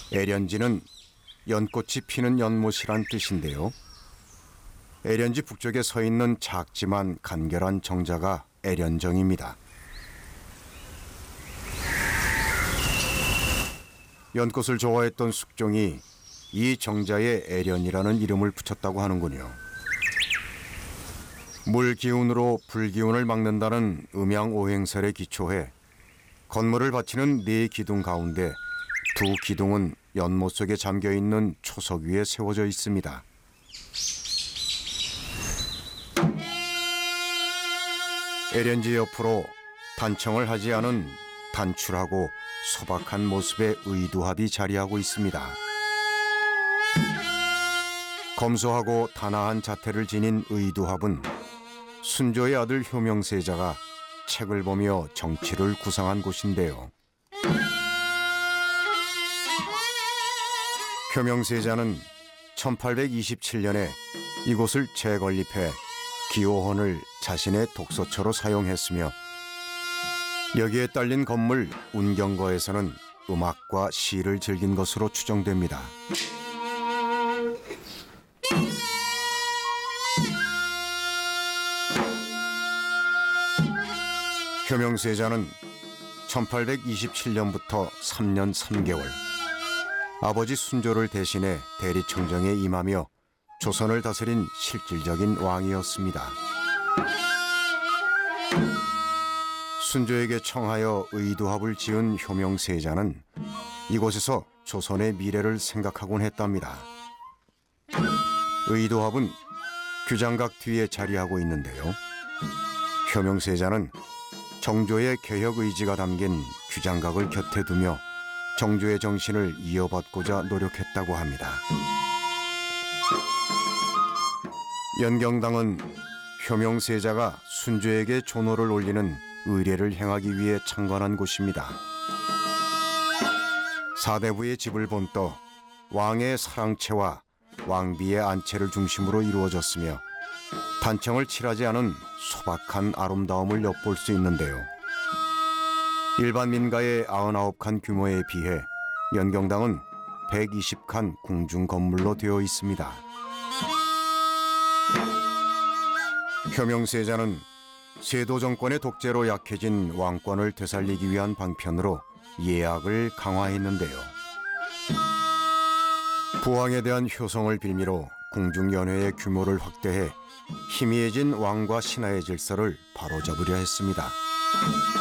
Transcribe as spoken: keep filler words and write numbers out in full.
애련지는 연꽃이 피는 연못이란 뜻인데요. 애련지 북쪽에 서 있는 작지만 간결한 정자가 애련정입니다. 연꽃을 좋아했던 숙종이 이 정자에 애련이라는 이름을 붙였다고 하는군요. 물 기운으로 불 기운을 막는다는 음양오행설에 기초해 건물을 바치는 네 기둥 가운데 두 기둥은 연못 속에 잠겨있는 초석 위에 세워져 있습니다. 애련지 옆으로 단청을 하지 않은 단출하고 소박한 모습의 의두합이 자리하고 있습니다. 검소하고 단아한 자태를 지닌 의두합은 순조의 아들 효명세자가 책을 보며 정치를 구상한 곳인데요. 효명세자는 천팔백이십칠 년에 이곳을 재건립해 기호원을 자신의 독서처로 사용했으며 여기에 딸린 건물 운경거에서는 음악과 시를 즐긴 것으로 추정됩니다. 효명세자는 천팔백이십칠 년부터 삼 년 삼 개월 아버지 순조를 대신해 대리청정에 임하며 조선을 다스린 실질적인 왕이었습니다. 순조에게 청하여 의두합을 지은 효명세자는 이곳에서 조선의 미래를 생각하곤 했답니다. 의두합은 규장각 뒤에 자리하고 있는데요. 효명세자는 정조의 개혁 의지가 담긴 규장각을 곁에 두며 정조의 정신을 이어받고자 노력했다고 합니다. 연경당은 효명세자가 순조에게 존호를 올리는 의례를 행하기 위해 창건한 곳입니다. 사대부의 집을 본떠 왕의 사랑채와 왕비의 안채를 중심으로 이루어졌으며 단청을 칠하지 않은 소박한 아름다움을 엿볼 수 있는데요. 일반 민가의 구십구 칸 규모에 비해 연경당은 백이십 칸 궁중 건물로 되어 있습니다. 효명세자는 세도 정권의 독재로 약해진 왕권을 되살리기 위한 방편으로 예약을 강화했는데요. 부왕에 대한 효성을 빌미로 궁중연회의 규모를 확대해 희미해진 왕과 신하의 질서를 바로잡으려 했습니다.